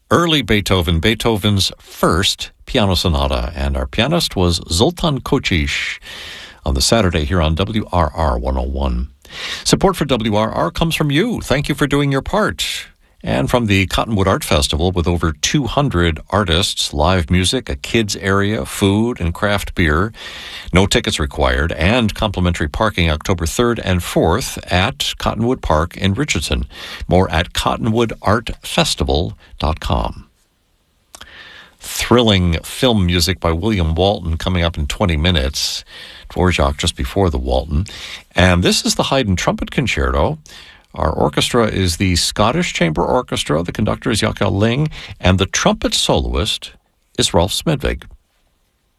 early Beethoven, Beethoven's first piano sonata. And our pianist was Zoltan Kocsis on the Saturday here on WRR 101. Support for WRR comes from you. Thank you for doing your part. And from the Cottonwood Art Festival with over 200 artists, live music, a kids area, food, and craft beer. No tickets required, and complimentary parking October 3rd and 4th at Cottonwood Park in Richardson. More at cottonwoodartfestival.com. Thrilling film music by William Walton coming up in 20 minutes. Dvorak just before the Walton. And this is the Haydn Trumpet Concerto. Our orchestra is the Scottish Chamber Orchestra. The conductor is Jakob Ling, and the trumpet soloist is Rolf Smedvig.